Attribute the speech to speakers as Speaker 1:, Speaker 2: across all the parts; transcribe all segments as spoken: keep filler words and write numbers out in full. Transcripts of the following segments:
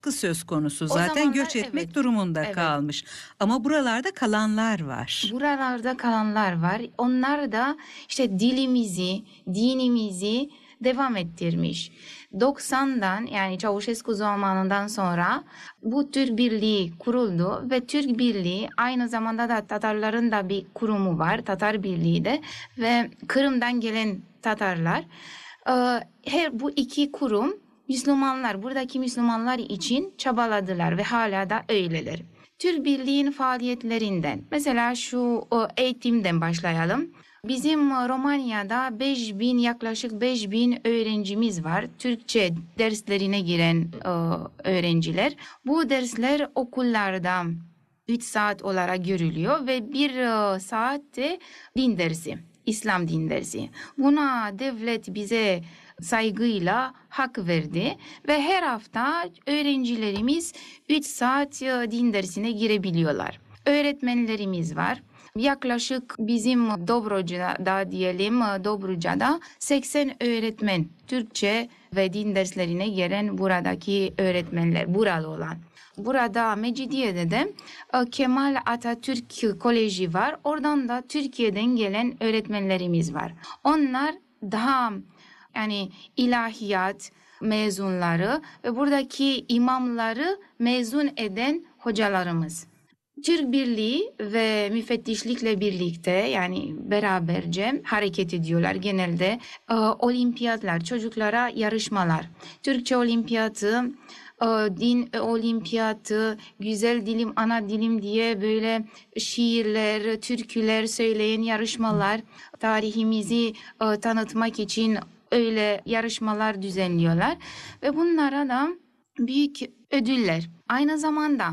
Speaker 1: Kız söz konusu.
Speaker 2: O
Speaker 1: Zaten
Speaker 2: zamanlar
Speaker 1: göç etmek
Speaker 2: evet.
Speaker 1: durumunda
Speaker 2: Evet.
Speaker 1: kalmış. Ama buralarda kalanlar var.
Speaker 2: Buralarda kalanlar var. Onlar da işte dilimizi, dinimizi devam ettirmiş. doksandan yani Çavuşescu zamanından sonra bu Türk Birliği kuruldu ve Türk Birliği aynı zamanda da Tatarların da bir kurumu var. Tatar Birliği de ve Kırım'dan gelen Tatarlar. Ee, Her bu iki kurum Müslümanlar, buradaki Müslümanlar için çabaladılar ve hala da öyleler. Türk Birliği'nin faaliyetlerinden mesela şu eğitimden başlayalım. Bizim Romanya'da beş bin yaklaşık beş bin öğrencimiz var. Türkçe derslerine giren öğrenciler. Bu dersler okullarda üç saat olarak görülüyor ve bir saat de din dersi, İslam din dersi. Buna devlet bize saygıyla hak verdi ve her hafta öğrencilerimiz üç saat din dersine girebiliyorlar. Öğretmenlerimiz var. Yaklaşık bizim Dobroga'da diyelim Dobroga'da seksen öğretmen Türkçe ve din derslerine giren buradaki öğretmenler buralı olan. Burada Mecidiye'de de Kemal Atatürk Koleji var. Oradan da Türkiye'den gelen öğretmenlerimiz var. Onlar daha yani ilahiyat mezunları ve buradaki imamları mezun eden hocalarımız. Türk Birliği ve müfettişlikle birlikte yani beraberce hareket ediyorlar. Genelde e, olimpiyatlar, çocuklara yarışmalar. Türkçe olimpiyatı, e, din olimpiyatı, güzel dilim, ana dilim diye böyle şiirler, türküler söyleyen yarışmalar, tarihimizi e, tanıtmak için öyle yarışmalar düzenliyorlar ve bunlara da büyük ödüller. Aynı zamanda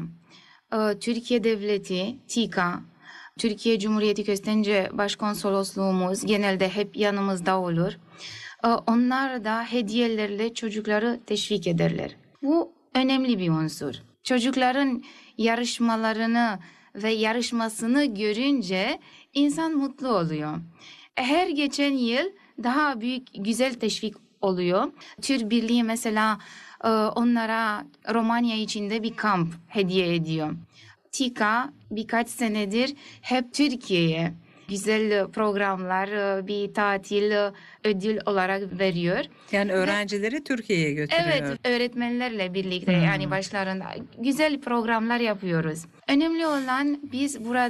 Speaker 2: Türkiye Devleti, TİKA, Türkiye Cumhuriyeti Köstence Başkonsolosluğumuz genelde hep yanımızda olur. Onlar da hediyelerle çocukları teşvik ederler. Bu önemli bir unsur. Çocukların yarışmalarını ve yarışmasını görünce insan mutlu oluyor. Her geçen yıl daha büyük, güzel teşvik oluyor. Türk Birliği mesela onlara Romanya içinde bir kamp hediye ediyor. TİKA birkaç senedir hep Türkiye'ye güzel programlar, bir tatil ödül olarak veriyor.
Speaker 1: Yani öğrencileri Ve, Türkiye'ye götürüyor.
Speaker 2: Evet, öğretmenlerle birlikte hmm. yani başlarında güzel programlar yapıyoruz. Önemli olan biz burada